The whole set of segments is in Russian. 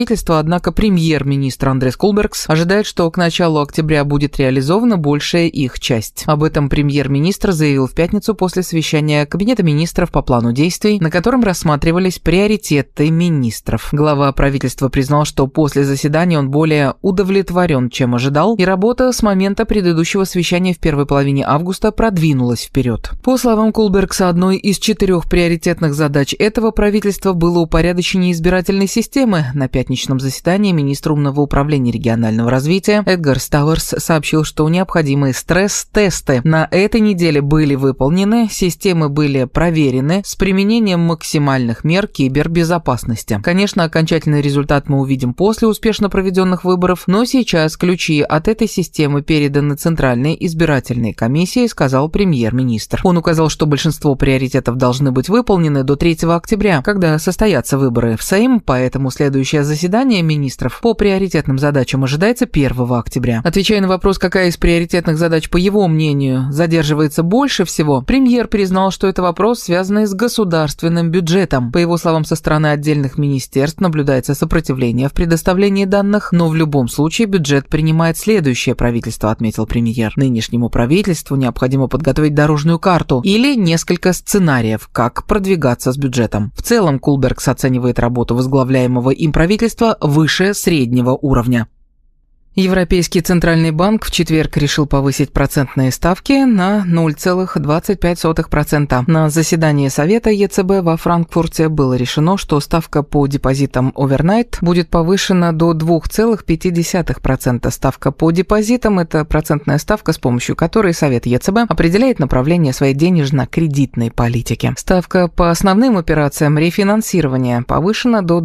Однако премьер-министр Андрес Кульбергс ожидает, что к началу октября будет реализована большая их часть. Об этом премьер-министр заявил в пятницу после совещания Кабинета министров по плану действий, на котором рассматривались приоритеты министров. Глава правительства признал, что после заседания он более удовлетворен, чем ожидал, и работа с момента предыдущего совещания в первой половине августа продвинулась вперед. По словам Кульбергса, одной из 4 приоритетных задач этого правительства было упорядочение избирательной системы. На пятницу заседании министр умного управления регионального развития Эдгар Стауэрс сообщил, что необходимые стресс-тесты на этой неделе были выполнены, системы были проверены с применением максимальных мер кибербезопасности. Конечно, окончательный результат мы увидим после успешно проведенных выборов, но сейчас ключи от этой системы переданы Центральной избирательной комиссии, сказал премьер-министр. Он указал, что большинство приоритетов должны быть выполнены до 3 октября, когда состоятся выборы в Сейм, поэтому следующее заседание министров по приоритетным задачам ожидается 1 октября. Отвечая на вопрос, какая из приоритетных задач, по его мнению, задерживается больше всего, премьер признал, что это вопрос, связанный с государственным бюджетом. По его словам, со стороны отдельных министерств наблюдается сопротивление в предоставлении данных, но в любом случае бюджет принимает следующее правительство, отметил премьер. Нынешнему правительству необходимо подготовить дорожную карту или несколько сценариев, как продвигаться с бюджетом. В целом, Кульбергс оценивает работу возглавляемого им правительства выше среднего уровня. Европейский центральный банк в четверг решил повысить процентные ставки на 0,25%. На заседании Совета ЕЦБ во Франкфурте было решено, что ставка по депозитам овернайт будет повышена до 2,5%. Ставка по депозитам – это процентная ставка, с помощью которой Совет ЕЦБ определяет направление своей денежно-кредитной политики. Ставка по основным операциям рефинансирования повышена до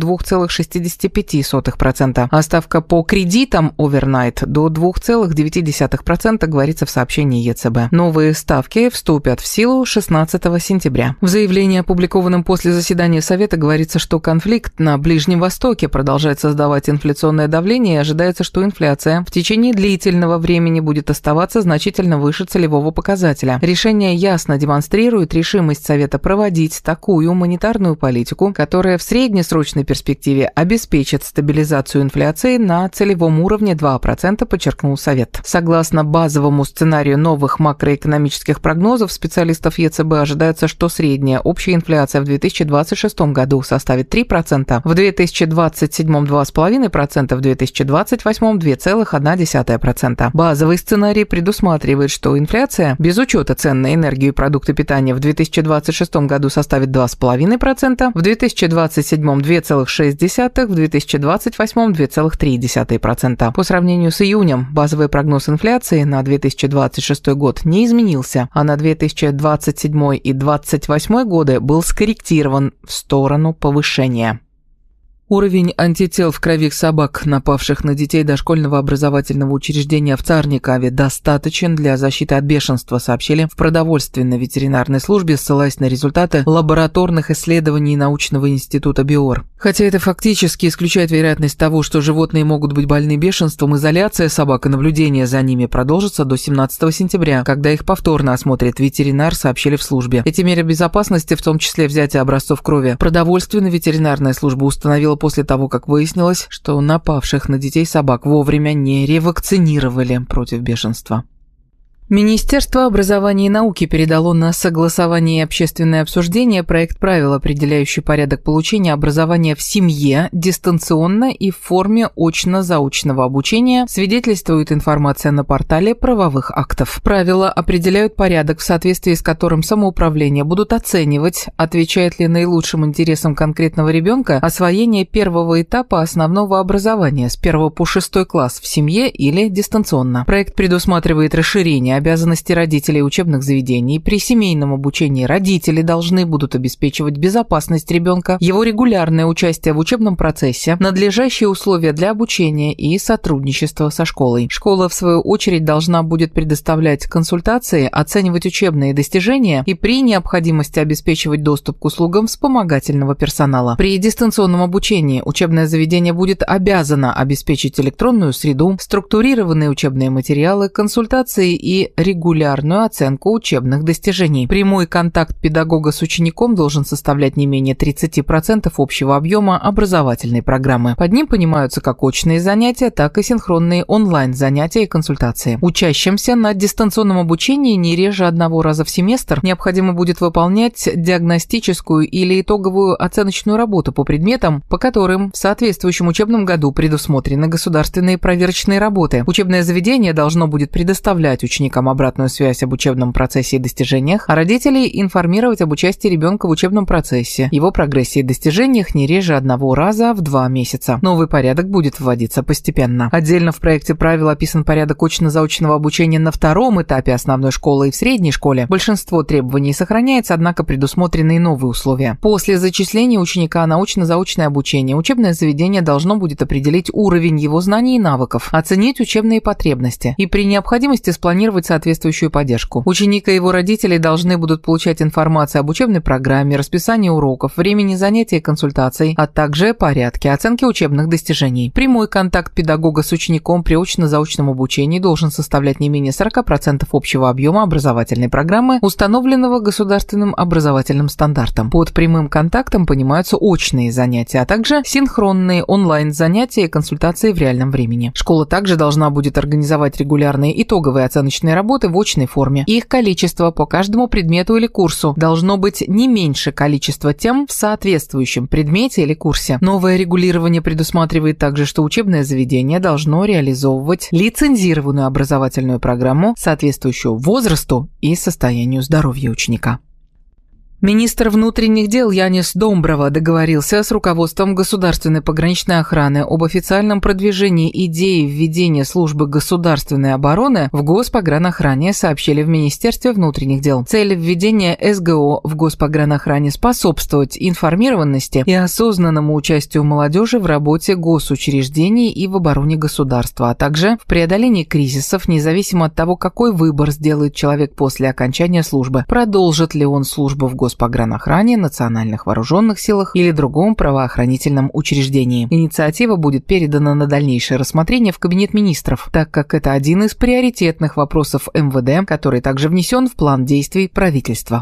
2,65%, а ставка по кредитам овернайт до 2,9%, говорится в сообщении ЕЦБ. Новые ставки вступят в силу 16 сентября. В заявлении, опубликованном после заседания Совета, говорится, что конфликт на Ближнем Востоке продолжает создавать инфляционное давление и ожидается, что инфляция в течение длительного времени будет оставаться значительно выше целевого показателя. Решение ясно демонстрирует решимость Совета проводить такую монетарную политику, которая в среднесрочной перспективе обеспечит стабилизацию инфляции на целевом уровне 2%, подчеркнул Совет. Согласно базовому сценарию новых макроэкономических прогнозов специалистов ЕЦБ, ожидается, что средняя общая инфляция в 2026 году составит 3%, в 2027 – 2,5%, в 2028 – 2,1%. Базовый сценарий предусматривает, что инфляция, без учета цен на энергию и продукты питания, в 2026 году составит 2,5%, в 2027 – 2,6%, в 2028 – 2,3%. По сравнению с июнем, базовый прогноз инфляции на 2026 год не изменился, а на 2027 и 2028 годы был скорректирован в сторону повышения. Уровень антител в крови собак, напавших на детей дошкольного образовательного учреждения в Царникаве, достаточен для защиты от бешенства, сообщили в продовольственной ветеринарной службе, ссылаясь на результаты лабораторных исследований научного института БИОР. Хотя это фактически исключает вероятность того, что животные могут быть больны бешенством, изоляция собак и наблюдение за ними продолжится до 17 сентября, когда их повторно осмотрит ветеринар, сообщили в службе. Эти меры безопасности, в том числе взятие образцов крови, продовольственная ветеринарная служба установила после того, как выяснилось, что напавших на детей собак вовремя не ревакцинировали против бешенства. Министерство образования и науки передало на согласование и общественное обсуждение проект правил, определяющий порядок получения образования в семье, дистанционно и в форме очно-заочного обучения, свидетельствует информация на портале правовых актов. Правила определяют порядок, в соответствии с которым самоуправление будут оценивать, отвечает ли наилучшим интересам конкретного ребенка освоение первого этапа основного образования с 1 по 6 класс в семье или дистанционно. Проект предусматривает расширение обязанности родителей учебных заведений. При семейном обучении родители должны будут обеспечивать безопасность ребенка, его регулярное участие в учебном процессе, надлежащие условия для обучения и сотрудничество со школой. Школа, в свою очередь, должна будет предоставлять консультации, оценивать учебные достижения и при необходимости обеспечивать доступ к услугам вспомогательного персонала. При дистанционном обучении учебное заведение будет обязано обеспечить электронную среду, структурированные учебные материалы, консультации и и регулярную оценку учебных достижений. Прямой контакт педагога с учеником должен составлять не менее 30% общего объема образовательной программы. Под ним понимаются как очные занятия, так и синхронные онлайн-занятия и консультации. Учащимся на дистанционном обучении не реже одного раза в семестр необходимо будет выполнять диагностическую или итоговую оценочную работу по предметам, по которым в соответствующем учебном году предусмотрены государственные проверочные работы. Учебное заведение должно будет предоставлять ученикам обратную связь об учебном процессе и достижениях, а родителей информировать об участии ребенка в учебном процессе, его прогрессе и достижениях не реже одного раза в 2 месяца. Новый порядок будет вводиться постепенно. Отдельно в проекте правил описан порядок очно-заочного обучения на 2-м этапе основной школы и в средней школе. Большинство требований сохраняется, однако предусмотрены и новые условия. После зачисления ученика на очно-заочное обучение учебное заведение должно будет определить уровень его знаний и навыков, оценить учебные потребности и при необходимости спланировать соответствующую поддержку. Ученик и его родители должны будут получать информацию об учебной программе, расписании уроков, времени занятий и консультаций, а также порядке оценки учебных достижений. Прямой контакт педагога с учеником при очно-заочном обучении должен составлять не менее 40% общего объема образовательной программы, установленного государственным образовательным стандартом. Под прямым контактом понимаются очные занятия, а также синхронные онлайн-занятия и консультации в реальном времени. Школа также должна будет организовать регулярные итоговые оценочные работы в очной форме. Их количество по каждому предмету или курсу должно быть не меньше количества тем в соответствующем предмете или курсе. Новое регулирование предусматривает также, что учебное заведение должно реализовывать лицензированную образовательную программу, соответствующую возрасту и состоянию здоровья ученика. Министр внутренних дел Янис Домброва договорился с руководством Государственной пограничной охраны об официальном продвижении идеи введения службы государственной обороны в Госпогранохране, сообщили в Министерстве внутренних дел. Цель введения СГО в Госпогранохране – способствовать информированности и осознанному участию молодежи в работе госучреждений и в обороне государства, а также в преодолении кризисов, независимо от того, какой выбор сделает человек после окончания службы. Продолжит ли он службу в Госпогранохране, национальных вооруженных силах или другом правоохранительном учреждении. Инициатива будет передана на дальнейшее рассмотрение в Кабинет министров, так как это один из приоритетных вопросов МВД, который также внесен в план действий правительства.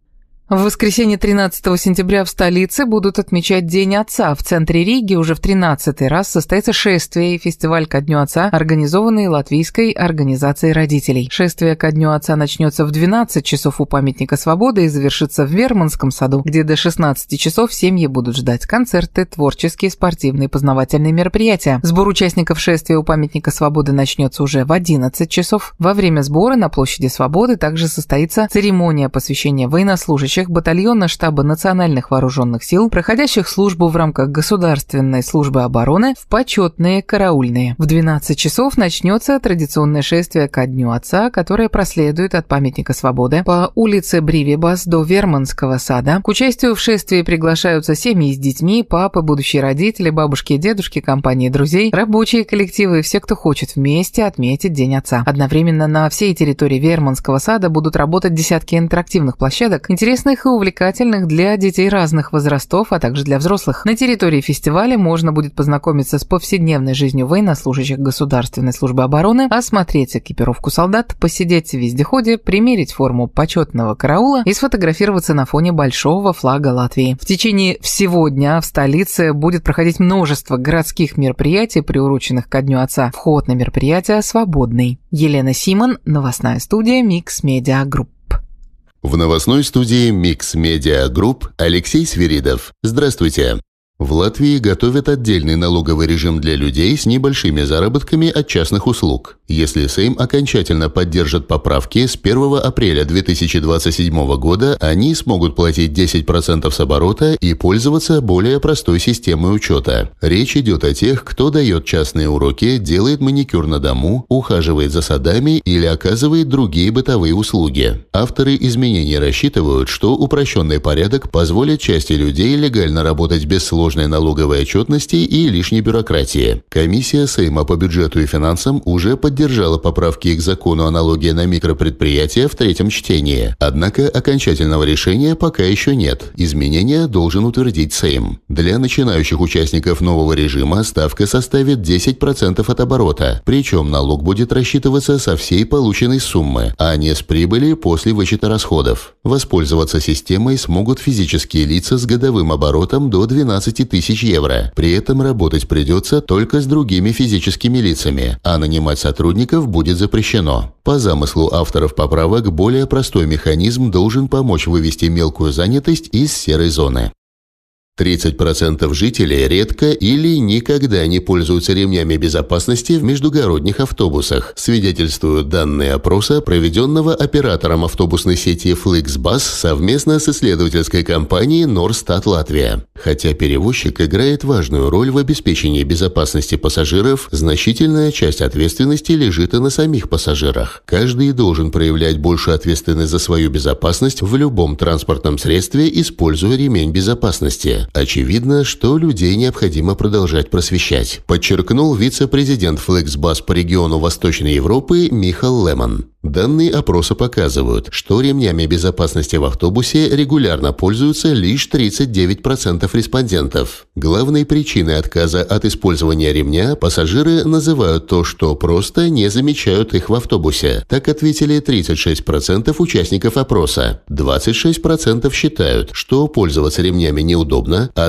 В воскресенье 13 сентября в столице будут отмечать День Отца. В центре Риги уже в 13-й раз состоится шествие и фестиваль ко Дню Отца, организованный Латвийской организацией родителей. Шествие ко Дню Отца начнется в 12 часов у памятника Свободы и завершится в Верманском саду, где до 16 часов семьи будут ждать концерты, творческие, спортивные, познавательные мероприятия. Сбор участников шествия у памятника Свободы начнется уже в 11 часов. Во время сбора на площади Свободы также состоится церемония посвящения военнослужащих батальона штаба национальных вооруженных сил, проходящих службу в рамках Государственной службы обороны, в почетные караульные. В 12 часов начнется традиционное шествие ко Дню Отца, которое проследует от памятника Свободы по улице Бривибас до Верманского сада. К участию в шествии приглашаются семьи с детьми, папы, будущие родители, бабушки и дедушки, компании друзей, рабочие коллективы и все, кто хочет вместе отметить День Отца. Одновременно на всей территории Верманского сада будут работать десятки интерактивных площадок, интересных и увлекательных для детей разных возрастов, а также для взрослых. На территории фестиваля можно будет познакомиться с повседневной жизнью военнослужащих Государственной службы обороны, осмотреть экипировку солдат, посидеть в вездеходе, примерить форму почетного караула и сфотографироваться на фоне большого флага Латвии. В течение всего дня в столице будет проходить множество городских мероприятий, приуроченных ко Дню Отца. Вход на мероприятие свободный. Елена Симон, новостная студия Mix Media Group. В новостной студии Mix Media Group Алексей Свиридов. Здравствуйте. В Латвии готовят отдельный налоговый режим для людей с небольшими заработками от частных услуг. Если Сейм окончательно поддержит поправки, с 1 апреля 2027 года они смогут платить 10% с оборота и пользоваться более простой системой учета. Речь идет о тех, кто дает частные уроки, делает маникюр на дому, ухаживает за садами или оказывает другие бытовые услуги. Авторы изменений рассчитывают, что упрощенный порядок позволит части людей легально работать без сложностей сложной налоговой отчетности и лишней бюрократии. Комиссия Сейма по бюджету и финансам уже поддержала поправки к закону о налоге на микропредприятия в третьем чтении. Однако окончательного решения пока еще нет. Изменения должен утвердить Сейм. Для начинающих участников нового режима ставка составит 10% от оборота, причем налог будет рассчитываться со всей полученной суммы, а не с прибыли после вычета расходов. Воспользоваться системой смогут физические лица с годовым оборотом до 12 тысяч евро. При этом работать придется только с другими физическими лицами, а нанимать сотрудников будет запрещено. По замыслу авторов поправок, более простой механизм должен помочь вывести мелкую занятость из серой зоны. 30% жителей редко или никогда не пользуются ремнями безопасности в междугородних автобусах, свидетельствуют данные опроса, проведенного оператором автобусной сети Flixbus совместно с исследовательской компанией Norstat Латвия. Хотя перевозчик играет важную роль в обеспечении безопасности пассажиров, значительная часть ответственности лежит и на самих пассажирах. Каждый должен проявлять большую ответственность за свою безопасность в любом транспортном средстве, используя ремень безопасности. Очевидно, что людей необходимо продолжать просвещать, подчеркнул вице-президент Flixbus по региону Восточной Европы Михал Лемон. Данные опроса показывают, что ремнями безопасности в автобусе регулярно пользуются лишь 39% респондентов. Главной причиной отказа от использования ремня пассажиры называют то, что просто не замечают их в автобусе. Так ответили 36% участников опроса. 26% считают, что пользоваться ремнями неудобно, а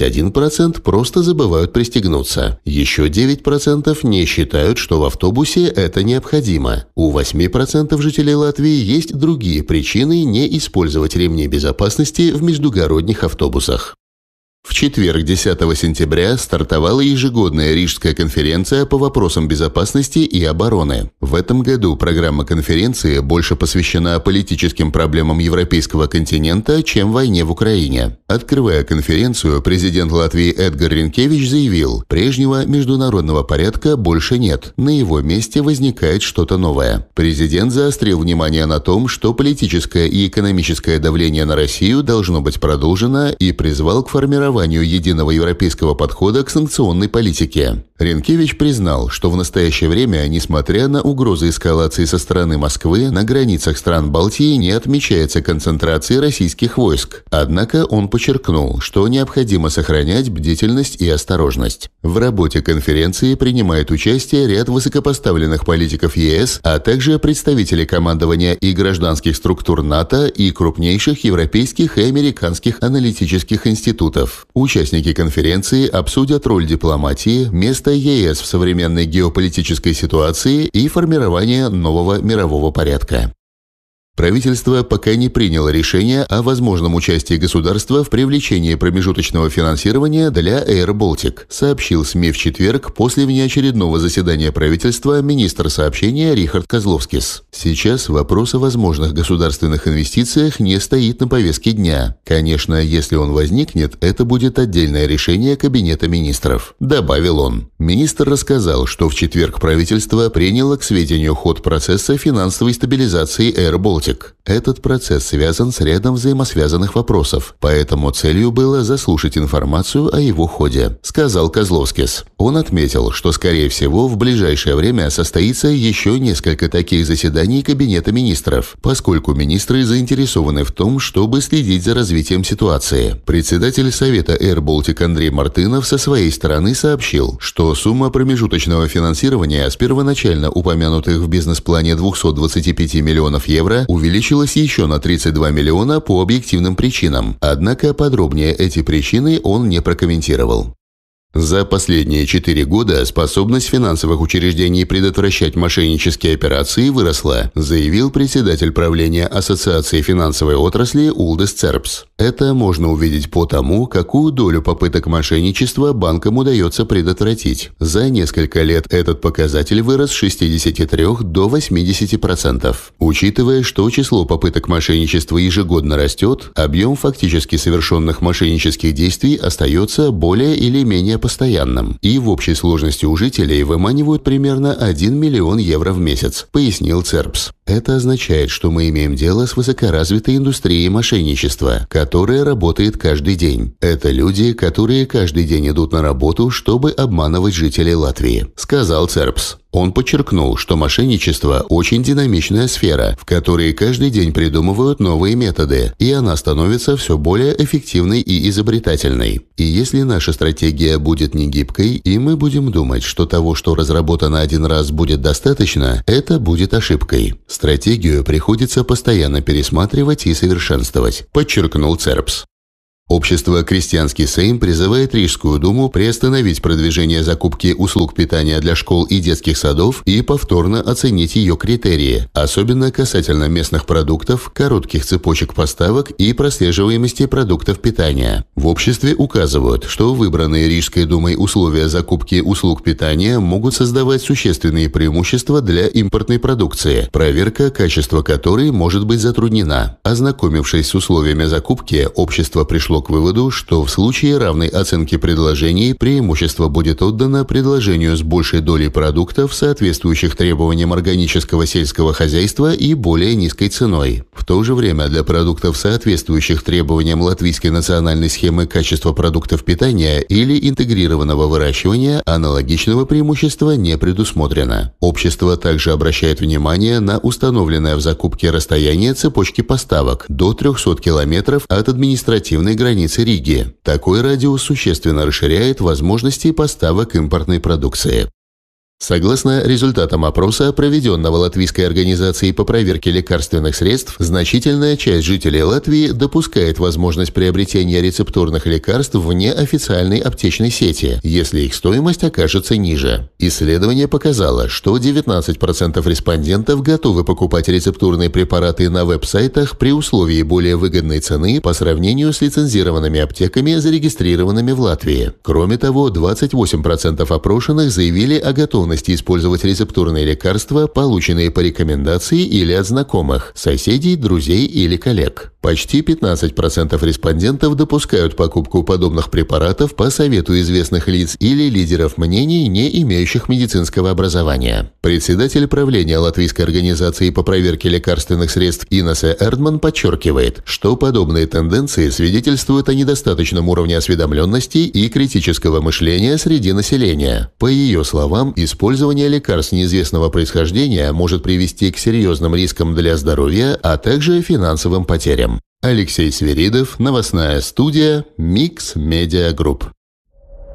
21% просто забывают пристегнуться. Еще 9% не считают, что в автобусе это необходимо. У 8% жителей Латвии есть другие причины не использовать ремни безопасности в междугородних автобусах. В четверг, 10 сентября, стартовала ежегодная Рижская конференция по вопросам безопасности и обороны. В этом году программа конференции больше посвящена политическим проблемам европейского континента, чем войне в Украине. Открывая конференцию, президент Латвии Эдгар Ринкевич заявил, прежнего международного порядка больше нет, на его месте возникает что-то новое. Президент заострил внимание на том, что политическое и экономическое давление на Россию должно быть продолжено, и призвал к формированию единого европейского подхода к санкционной политике. Ринкевич признал, что в настоящее время, несмотря на угрозы эскалации со стороны Москвы, на границах стран Балтии не отмечается концентрации российских войск. Однако он подчеркнул, что необходимо сохранять бдительность и осторожность. В работе конференции принимает участие ряд высокопоставленных политиков ЕС, а также представители командования и гражданских структур НАТО и крупнейших европейских и американских аналитических институтов. Участники конференции обсудят роль дипломатии, место ЕС в современной геополитической ситуации и формирование нового мирового порядка. Правительство пока не приняло решение о возможном участии государства в привлечении промежуточного финансирования для Air Baltic, сообщил СМИ в четверг после внеочередного заседания правительства министр сообщения Рихард Козловскис. Сейчас вопрос о возможных государственных инвестициях не стоит на повестке дня. Конечно, если он возникнет, это будет отдельное решение Кабинета министров, добавил он. Министр рассказал, что в четверг правительство приняло к сведению ход процесса финансовой стабилизации Air Baltic. Этот процесс связан с рядом взаимосвязанных вопросов, поэтому целью было заслушать информацию о его ходе, сказал Козловскис. Он отметил, что, скорее всего, в ближайшее время состоится еще несколько таких заседаний Кабинета министров, поскольку министры заинтересованы в том, чтобы следить за развитием ситуации. Председатель Совета Air Baltic Андрей Мартынов со своей стороны сообщил, что сумма промежуточного финансирования с первоначально упомянутых в бизнес-плане 225 миллионов евро увеличилась еще на 32 миллиона по объективным причинам, однако подробнее эти причины он не прокомментировал. За последние 4 года способность финансовых учреждений предотвращать мошеннические операции выросла, заявил председатель правления Ассоциации финансовой отрасли Улдис Цербс. Это можно увидеть по тому, какую долю попыток мошенничества банкам удается предотвратить. За несколько лет этот показатель вырос с 63 до 80%. Учитывая, что число попыток мошенничества ежегодно растет, объем фактически совершенных мошеннических действий остается более или менее постоянным, и в общей сложности у жителей выманивают примерно 1 миллион евро в месяц, пояснил Цербс. Это означает, что мы имеем дело с высокоразвитой индустрией мошенничества, которая работает каждый день. Это люди, которые каждый день идут на работу, чтобы обманывать жителей Латвии, сказал Цербс. Он подчеркнул, что мошенничество – очень динамичная сфера, в которой каждый день придумывают новые методы, и она становится все более эффективной и изобретательной. И если наша стратегия будет негибкой, и мы будем думать, что того, что разработано один раз, будет достаточно, это будет ошибкой. Стратегию приходится постоянно пересматривать и совершенствовать, подчеркнул Цербс. Общество «Крестьянский Сейм» призывает Рижскую думу приостановить продвижение закупки услуг питания для школ и детских садов и повторно оценить ее критерии, особенно касательно местных продуктов, коротких цепочек поставок и прослеживаемости продуктов питания. В обществе указывают, что выбранные Рижской думой условия закупки услуг питания могут создавать существенные преимущества для импортной продукции, проверка качества которой может быть затруднена. Ознакомившись с условиями закупки, общество пришло к выводу, что в случае равной оценки предложений преимущество будет отдано предложению с большей долей продуктов, соответствующих требованиям органического сельского хозяйства и более низкой ценой. В то же время для продуктов, соответствующих требованиям латвийской национальной схемы качества продуктов питания или интегрированного выращивания, аналогичного преимущества не предусмотрено. Общество также обращает внимание на установленное в закупке расстояние цепочки поставок до 300 км от административной границы Риги. Такой радиус существенно расширяет возможности поставок импортной продукции. Согласно результатам опроса, проведенного Латвийской организацией по проверке лекарственных средств, значительная часть жителей Латвии допускает возможность приобретения рецептурных лекарств вне официальной аптечной сети, если их стоимость окажется ниже. Исследование показало, что 19% респондентов готовы покупать рецептурные препараты на веб-сайтах при условии более выгодной цены по сравнению с лицензированными аптеками, зарегистрированными в Латвии. Кроме того, 28% опрошенных заявили о готовности использовать рецептурные лекарства, полученные по рекомендации или от знакомых, соседей, друзей или коллег. Почти 15% респондентов допускают покупку подобных препаратов по совету известных лиц или лидеров мнений, не имеющих медицинского образования. Председатель правления Латвийской организации по проверке лекарственных средств Инесе Эрдман подчеркивает, что подобные тенденции свидетельствуют о недостаточном уровне осведомленности и критического мышления среди населения. По ее словам, использование лекарств неизвестного происхождения может привести к серьезным рискам для здоровья, а также финансовым потерям. Алексей Свиридов, новостная студия Mix Media Group.